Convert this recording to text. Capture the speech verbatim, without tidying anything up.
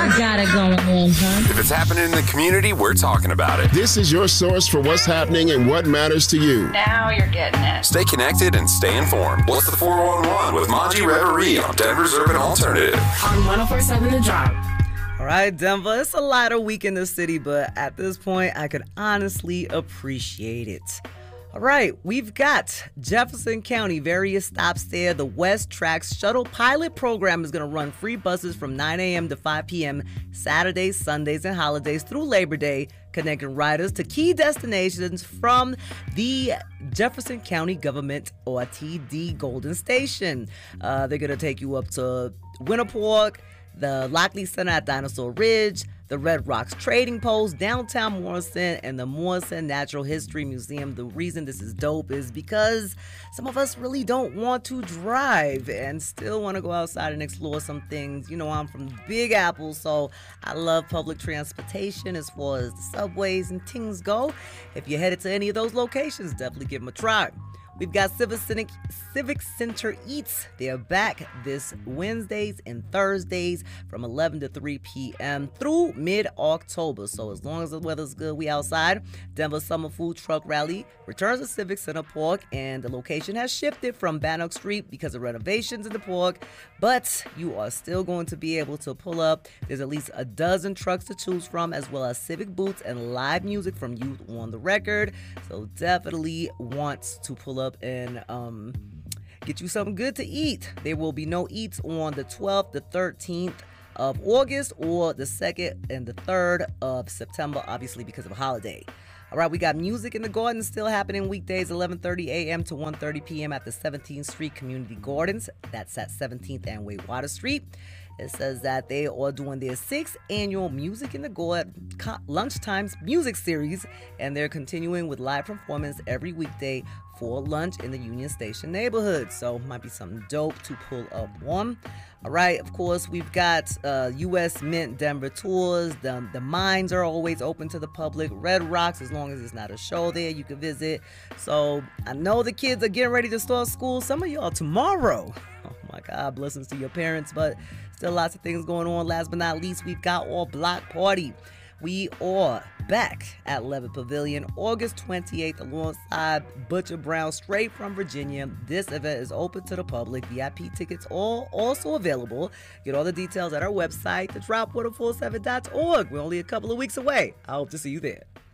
got it going on, huh? If it's happening in the community, we're talking about it. This is your source for what's happening and what matters to you. Now you're getting it. Stay connected and stay informed. What's the four one one with Monty Reverie on Denver's Urban Alternative? On one oh four point seven The Drop. All right, Denver, it's a lighter week in the city, but at this point, I could honestly appreciate it. All right, we've got Jefferson County, various stops there. The West Tracks Shuttle Pilot Program is going to run free buses from nine a.m. to five p.m. Saturdays, Sundays, and holidays through Labor Day, connecting riders to key destinations from the Jefferson County Government, or T D, Golden Station. Uh, they're going to take you up to Winter Park, the Lockley Center at Dinosaur Ridge, the Red Rocks Trading Post, downtown Morrison, and the Morrison Natural History Museum. The reason this is dope is because some of us really don't want to drive and still want to go outside and explore some things. You know, I'm from the Big Apple, so I love public transportation as far as the subways and things go. If you're headed to any of those locations, definitely give them a try. We've got Civic Center, Civic Center Eats. They're back this Wednesdays and Thursdays from eleven to three p.m. through mid-October. So as long as the weather's good, we outside. Denver Summer Food Truck Rally returns to Civic Center Park, and the location has shifted from Bannock Street because of renovations in the park, but you are still going to be able to pull up. There's at least a dozen trucks to choose from, as well as civic booths and live music from Youth on the Record. So definitely want to pull up and um, get you something good to eat. There will be no eats on the twelfth, the thirteenth of August, or the second and the third of September, obviously because of a holiday. All right, we got Music in the Garden still happening weekdays, eleven thirty a.m. to one thirty p.m. at the seventeenth Street Community Gardens. That's at seventeenth and Water Street. It says that they are doing their sixth annual Music in the Garden Lunchtimes Music Series, and they're continuing with live performance every weekday for lunch in the Union Station neighborhood. So might be something dope to pull up on. All right, of course, we've got uh, U S Mint Denver tours. The, the mines are always open to the public. Red Rocks, as long as it's not a show there, you can visit. So I know the kids are getting ready to start school. Some of y'all tomorrow. Oh my God, blessings to your parents, but still lots of things going on. Last but not least, we've got our block party. We are back at Levitt Pavilion August twenty-eighth alongside Butcher Brown, straight from Virginia. This event is open to the public. V I P tickets are also available. Get all the details at our website, the drop one oh four seven dot org. We're only a couple of weeks away. I hope to see you there.